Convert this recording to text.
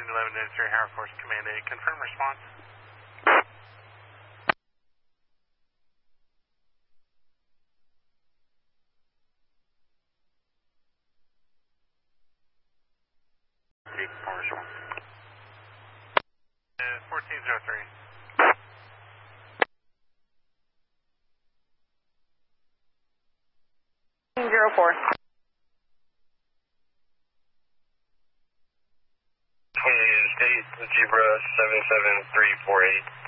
11-3 Air Force Command 8. Confirm response. Confirm response. 1403. 04. 28 State, Zebra 77348.